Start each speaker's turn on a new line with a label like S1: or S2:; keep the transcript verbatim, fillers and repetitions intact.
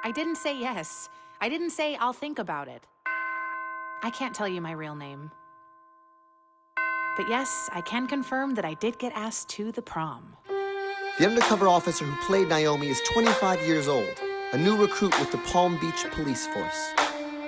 S1: I didn't say yes. I didn't say I'll think about it. I can't tell you my real name. But yes, I can confirm that I did get asked to the prom.
S2: The undercover officer who played Naomi is twenty-five years old, a new recruit with the Palm Beach Police Force.